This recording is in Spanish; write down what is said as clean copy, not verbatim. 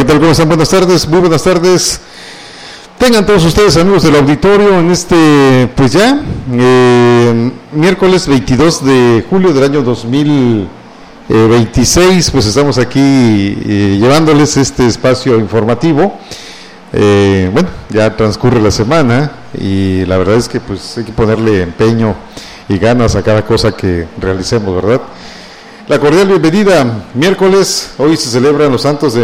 ¿qué tal? ¿Cómo están? Buenas tardes, muy buenas tardes. Tengan todos ustedes, amigos del auditorio, en este, pues ya, miércoles 22 de julio del año 2026, pues estamos aquí llevándoles este espacio informativo. Bueno, ya transcurre la semana y la verdad es que pues hay que ponerle empeño y ganas a cada cosa que realicemos, ¿verdad? La cordial bienvenida, miércoles, hoy se celebran los santos de